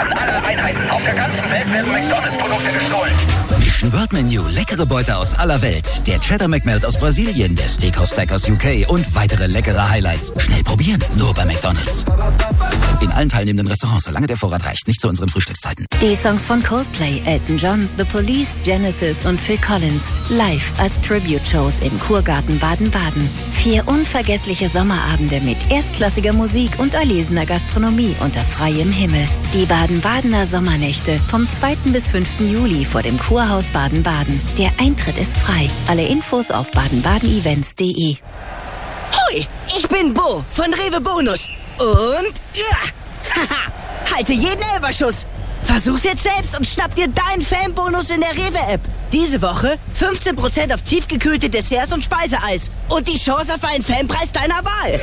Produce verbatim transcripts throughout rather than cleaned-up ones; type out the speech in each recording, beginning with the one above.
An alle Einheiten auf der ganzen Welt werden McDonalds-Produkte gestohlen. Mission World Menu, leckere Beute aus aller Welt. Der Cheddar McMelt aus Brasilien, der Steakhouse Stack aus U K und weitere leckere Highlights. Schnell probieren, nur bei McDonalds. In allen teilnehmenden Restaurants, solange der Vorrat reicht, nicht zu unseren Frühstückszeiten. Die Songs von Coldplay, Elton John, The Police, Genesis und Phil Collins. Live als Tribute-Shows im Kurgarten Baden-Baden. Vier unvergessliche Sommerabende mit erstklassiger Musik und erlesener Gastronomie unter freiem Himmel. Die Baden-Badener Sommernächte vom zweiten bis fünften Juli vor dem Kurhaus Baden-Baden. Der Eintritt ist frei. Alle Infos auf baden baden events punkt de. Hui, ich bin Bo von Rewe Bonus. Und ja, haha, halte jeden Elberschuss. Versuch's jetzt selbst und schnapp dir deinen Fanbonus in der Rewe-App. Diese Woche fünfzehn Prozent auf tiefgekühlte Desserts und Speiseeis. Und die Chance auf einen Fanpreis deiner Wahl.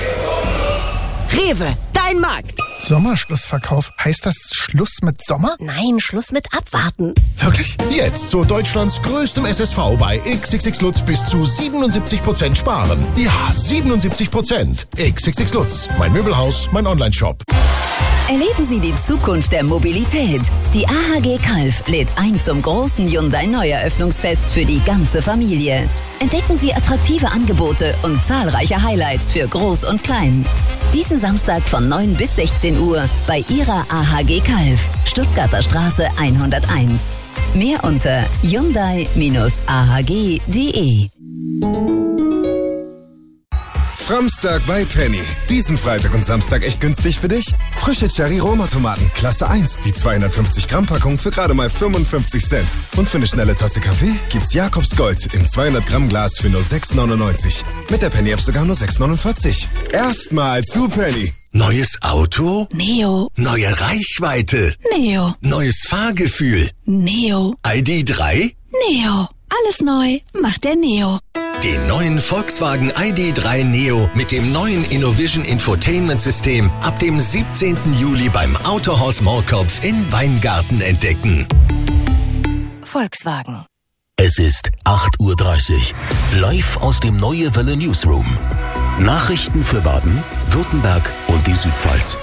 Rewe, dein Markt. Sommerschlussverkauf. Heißt das Schluss mit Sommer? Nein, Schluss mit Abwarten. Wirklich? Jetzt zu Deutschlands größtem S S V bei X X X Lutz bis zu siebenundsiebzig Prozent sparen. Ja, siebenundsiebzig Prozent. X X X Lutz, mein Möbelhaus, mein Onlineshop. Erleben Sie die Zukunft der Mobilität. Die A H G Calw lädt ein zum großen Hyundai-Neueröffnungsfest für die ganze Familie. Entdecken Sie attraktive Angebote und zahlreiche Highlights für Groß und Klein. Diesen Samstag von neun bis sechzehn Uhr bei Ihrer A H G Calw, Stuttgarter Straße hunderteins. Mehr unter hyundai A H G punkt de. Framstag bei Penny. Diesen Freitag und Samstag echt günstig für dich? Frische Cherry-Roma-Tomaten, Klasse eins, die zweihundertfünfzig Gramm Packung für gerade mal fünfundfünfzig Cent. Und für eine schnelle Tasse Kaffee gibt's Jakobs Gold im zweihundert Gramm Glas für nur sechs neunundneunzig. Mit der Penny-App sogar nur sechs neunundvierzig. Erstmal zu Penny. Neues Auto? Neo. Neue Reichweite? Neo. Neues Fahrgefühl? Neo. I D drei? Neo. Alles neu macht der Neo. Den neuen Volkswagen I D drei Neo mit dem neuen InnoVision Infotainment System ab dem siebzehnten Juli beim Autohaus Moorkopf in Weingarten entdecken. Volkswagen. Es ist acht Uhr dreißig. Live aus dem Neue Welle Newsroom. Nachrichten für Baden, Württemberg und die Südpfalz.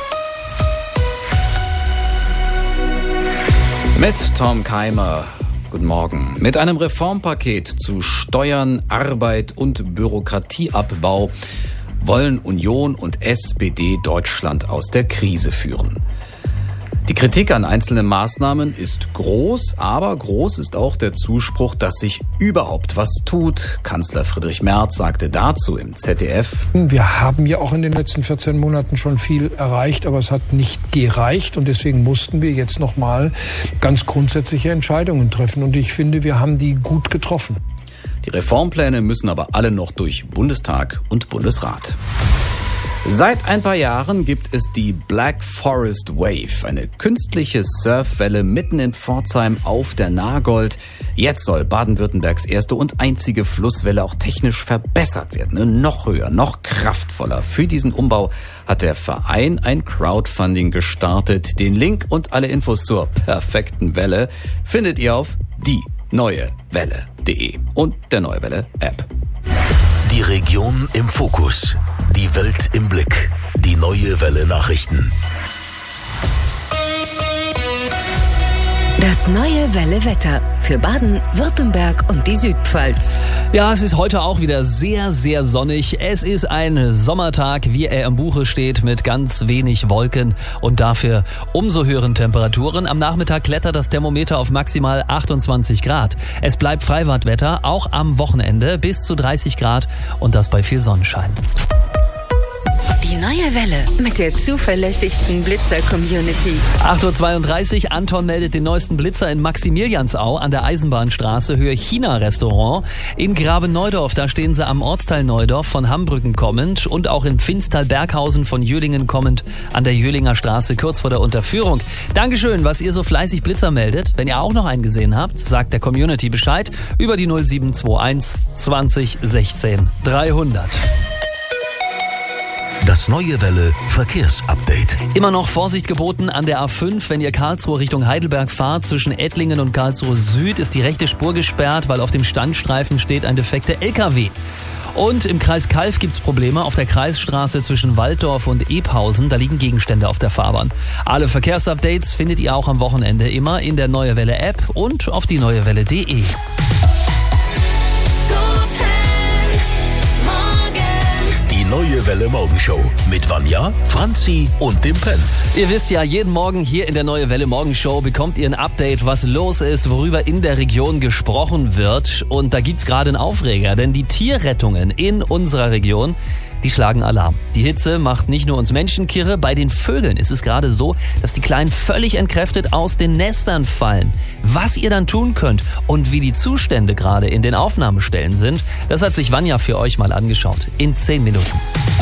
Mit Tom Keimer. Guten Morgen. Mit einem Reformpaket zu Steuern, Arbeit und Bürokratieabbau wollen Union und S P D Deutschland aus der Krise führen. Die Kritik an einzelnen Maßnahmen ist groß, aber groß ist auch der Zuspruch, dass sich überhaupt was tut. Kanzler Friedrich Merz sagte dazu im Z D F: Wir haben ja auch in den letzten vierzehn Monaten schon viel erreicht, aber es hat nicht gereicht und deswegen mussten wir jetzt nochmal ganz grundsätzliche Entscheidungen treffen und ich finde, wir haben die gut getroffen. Die Reformpläne müssen aber alle noch durch Bundestag und Bundesrat. Seit ein paar Jahren gibt es die Black Forest Wave, eine künstliche Surfwelle mitten in Pforzheim auf der Nagold. Jetzt soll Baden-Württembergs erste und einzige Flusswelle auch technisch verbessert werden, noch höher, noch kraftvoller. Für diesen Umbau hat der Verein ein Crowdfunding gestartet. Den Link und alle Infos zur perfekten Welle findet ihr auf die neue welle punkt de und der Neue Welle App. Die Region im Fokus. Die Welt im Blick. Die Neue Welle Nachrichten. Das Neue Welle Wetter für Baden, Württemberg und die Südpfalz. Ja, es ist heute auch wieder sehr, sehr sonnig. Es ist ein Sommertag, wie er im Buche steht, mit ganz wenig Wolken und dafür umso höheren Temperaturen. Am Nachmittag klettert das Thermometer auf maximal achtundzwanzig Grad. Es bleibt Freibadwetter, auch am Wochenende bis zu dreißig Grad und das bei viel Sonnenschein. Die Neue Welle mit der zuverlässigsten Blitzer-Community. acht Uhr zweiunddreißig, Anton meldet den neuesten Blitzer in Maximiliansau an der Eisenbahnstraße, Höhe China-Restaurant. In Graben-Neudorf, da stehen sie am Ortsteil Neudorf von Hambrücken kommend und auch in Pfinstal-Berghausen von Jölingen kommend an der Jölinger Straße kurz vor der Unterführung. Dankeschön, was ihr so fleißig Blitzer meldet. Wenn ihr auch noch einen gesehen habt, sagt der Community Bescheid über die null sieben zwei eins zwanzig sechzehn dreihundert. Das Neue Welle Verkehrsupdate. Immer noch Vorsicht geboten an der A fünf, wenn ihr Karlsruhe Richtung Heidelberg fahrt. Zwischen Ettlingen und Karlsruhe Süd ist die rechte Spur gesperrt, weil auf dem Standstreifen steht ein defekter L K W. Und im Kreis Calw gibt's Probleme auf der Kreisstraße zwischen Walddorf und Ebhausen. Da liegen Gegenstände auf der Fahrbahn. Alle Verkehrsupdates findet ihr auch am Wochenende immer in der Neue Welle App und auf die neuewelle punkt de. Die Neue Welle Morgenshow mit Vanja, Franzi und dem Pence. Ihr wisst ja, jeden Morgen hier in der Neue Welle Morgenshow bekommt ihr ein Update, was los ist, worüber in der Region gesprochen wird. Und da gibt's gerade einen Aufreger, denn die Tierrettungen in unserer Region, die schlagen Alarm. Die Hitze macht nicht nur uns Menschen kirre, bei den Vögeln ist es gerade so, dass die Kleinen völlig entkräftet aus den Nestern fallen. Was ihr dann tun könnt und wie die Zustände gerade in den Aufnahmestellen sind, das hat sich Vanja für euch mal angeschaut. In zehn Minuten.